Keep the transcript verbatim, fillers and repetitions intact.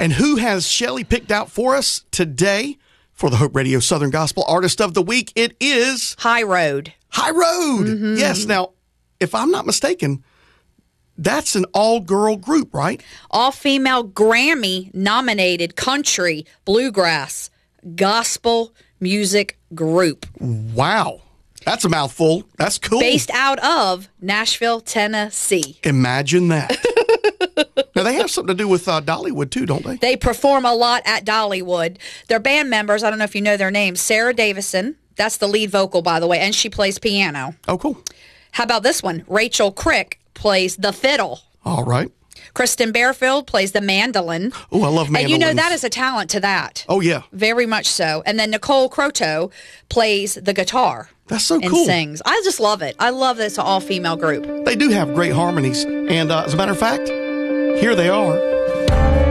And who has Shelley picked out for us today for the Hope Radio Southern Gospel Artist of the Week? It is High Road. High Road. Mm-hmm. Yes. Now, if I'm not mistaken, that's an all-girl group, right? All-female Grammy-nominated country, bluegrass, gospel music group. Wow. That's a mouthful. That's cool. Based out of Nashville, Tennessee. Imagine that. Now, they have something to do with uh, Dollywood, too, don't they? They perform a lot at Dollywood. Their band members, I don't know if you know their names, Sarah Davison. That's the lead vocal, by the way, and she plays piano. Oh, cool. How about this one? Rachel Crick plays the fiddle. All right. Kristen Bearfield plays the mandolin. Oh, I love mandolins. And you know, that is a talent to that. Oh, yeah. Very much so. And then Nicole Croteau plays the guitar. That's so and cool. And sings. I just love it. I love that it's an all-female group. They do have great harmonies. And uh, as a matter of fact, here they are.